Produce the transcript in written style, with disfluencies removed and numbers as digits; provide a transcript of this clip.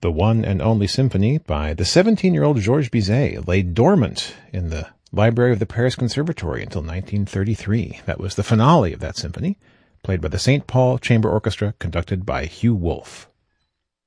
The one and only symphony by the 17-year-old Georges Bizet lay dormant in the library of the Paris Conservatory until 1933. That was the finale of that symphony, played by the St. Paul Chamber Orchestra, conducted by Hugh Wolf.